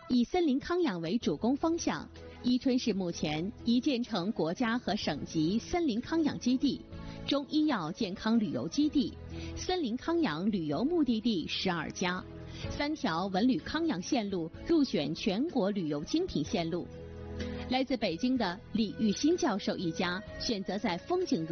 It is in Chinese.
以森林康养为主攻方向，伊春市目前已建成国家和省级森林康养基地、中医药健康旅游基地、森林康养旅游目的地12家，3条文旅康养线路入选全国旅游精品线路。来自北京的李玉新教授一家选择在风景